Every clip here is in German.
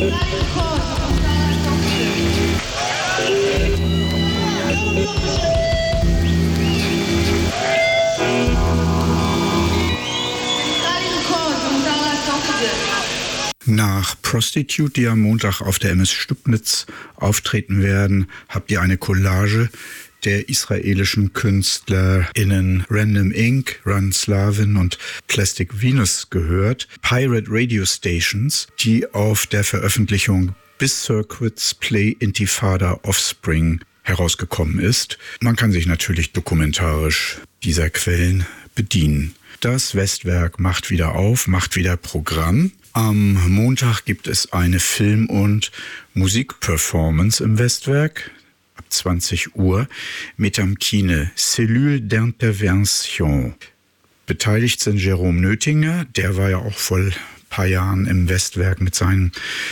Nach Prostitute, die am Montag auf der MS Stubnitz auftreten werden, habt ihr eine Collage der israelischen KünstlerInnen Random Inc., Run Slavin und Plastic Venus gehört. Pirate Radio Stations, die auf der Veröffentlichung Bis Circuits Play Intifada Offspring herausgekommen ist. Man kann sich natürlich dokumentarisch dieser Quellen bedienen. Das Westwerk macht wieder auf, macht wieder Programm. Am Montag gibt es eine Film- und Musikperformance im Westwerk ab 20 Uhr mit am Kine Cellule d'Intervention. Beteiligt sind Jerome Nöthinger, der war ja auch vor ein paar Jahren im Westwerk mit seiner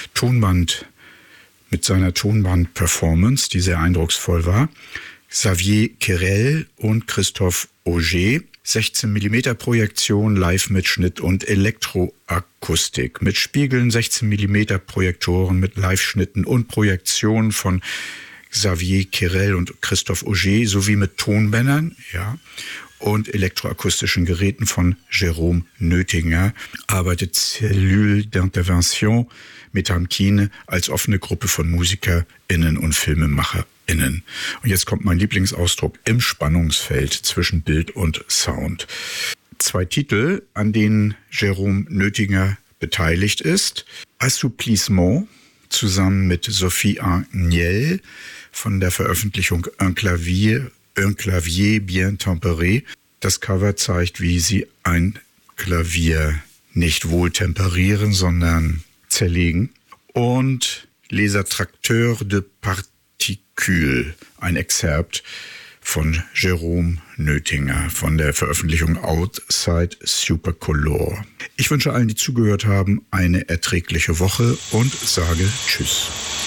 Tonband-Performance, die sehr eindrucksvoll war. Xavier Querelle und Christophe Auger. 16mm Projektion, Live-Mitschnitt und Elektroakustik. Mit Spiegeln, 16mm Projektoren, mit Live-Schnitten und Projektionen von Xavier Querelle und Christophe Auger sowie mit Tonbändern, und elektroakustischen Geräten von Jerome Nöthinger arbeitet Cellule d'Intervention mit am Kine als offene Gruppe von MusikerInnen und FilmemacherInnen. Und jetzt kommt mein Lieblingsausdruck: im Spannungsfeld zwischen Bild und Sound. 2 Titel, an denen Jerome Nöthinger beteiligt ist. Assouplissement zusammen mit Sophie Agnel von der Veröffentlichung Un Clavier bien tempéré. Das Cover zeigt, wie sie ein Klavier nicht wohl temperieren, sondern zerlegen. Und Les Attracteurs de Particules, ein Excerpt von Jerome Nöthinger von der Veröffentlichung Outside Supercolor. Ich wünsche allen, die zugehört haben, eine erträgliche Woche und sage Tschüss.